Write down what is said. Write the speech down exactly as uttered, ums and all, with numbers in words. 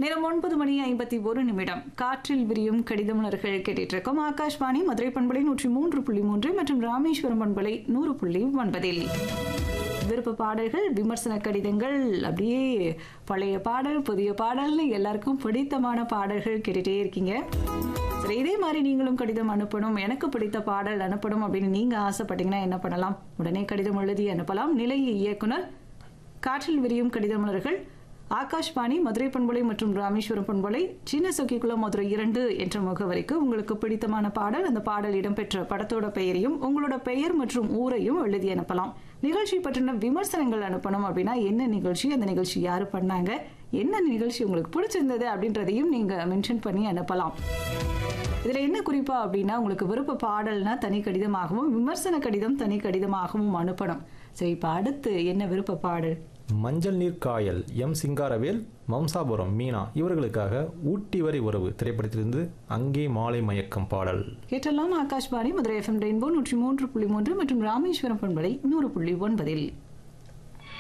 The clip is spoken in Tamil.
நேரம் ஒன்பது மணி ஐம்பத்தி ஒரு நிமிடம். காற்றில் விரியும் கடிதமலர்கள் கேட்டிட்டு இருக்கோம். ஆகாஷ்வாணி மதுரை பண்பலை நூற்றி மூன்று புள்ளி மூன்று மற்றும் ராமேஸ்வரம் பண்பலை நூறு புள்ளி ஒன்பதில் விருப்ப பாடல்கள், விமர்சன கடிதங்கள், அப்படியே பழைய பாடல் புதிய பாடல்னு எல்லாருக்கும் பிடித்தமான பாடல்கள் கேட்டுட்டே இருக்கீங்க. சரி, இதே மாதிரி நீங்களும் கடிதம் அனுப்பணும், எனக்கு பிடித்த பாடல் அனுப்பணும் அப்படின்னு நீங்க ஆசைப்பட்டீங்கன்னா என்ன பண்ணலாம்? உடனே கடிதம் எழுதி அனுப்பலாம். நிலைய இயக்குனர், காற்றில் விரியும் கடிதமலர்கள், ஆகாஷ்வாணி மதுரை பண்பலை மற்றும் ராமேஸ்வரம் பண்பலை, சின்ன சொக்கிக்குளம் மதுரை இரண்டு என்ற முகவரிக்கு உங்களுக்கு பிடித்தமான பாடல், அந்த பாடல் இடம்பெற்ற படத்தோட பெயரையும் உங்களோட பெயர் மற்றும் ஊரையும் எழுதி அனுப்பலாம். நிகழ்ச்சி பற்றின விமர்சனங்கள் அனுப்பணும் அப்படின்னா என்ன நிகழ்ச்சி, அந்த நிகழ்ச்சி யாரு பண்ணாங்க, என்ன நிகழ்ச்சி உங்களுக்கு பிடிச்சிருந்தது அப்படின்றதையும் நீங்க மென்ஷன் பண்ணி அனுப்பலாம். இதுல என்ன குறிப்பா அப்படின்னா, உங்களுக்கு விருப்ப பாடல்னா தனி கடிதமாகவும், விமர்சன கடிதம் தனி கடிதமாகவும் அனுப்பணும். சரி, இப்ப அடுத்து என்ன விருப்ப பாடல்? மஞ்சள் நீர் காயல் எம் சிங்காரவேல், மம்சாபுரம் மீனா இவர்களுக்காக ஊட்டி வரை உறவு திரைப்படத்திலிருந்து அங்கே மாலை மயக்கம் பாடல் கேட்டெல்லாம். ஆகாஷ்வாணி மதுரை எஃப்எம் ரெயின்போ நூற்றி மூன்று புள்ளி மூன்று மற்றும் ராமேஸ்வரம் பண்பலை நூறு புள்ளி ஒன்பதில்